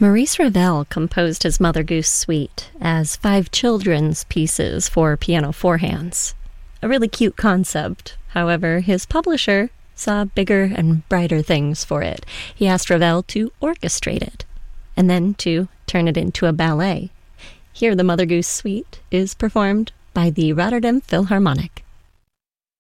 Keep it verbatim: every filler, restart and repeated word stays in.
Maurice Ravel composed his Mother Goose Suite as five children's pieces for piano four hands. A really cute concept. However, his publisher saw bigger and brighter things for it. He asked Ravel to orchestrate it, and then to turn it into a ballet. Here, the Mother Goose Suite is performed by the Rotterdam Philharmonic.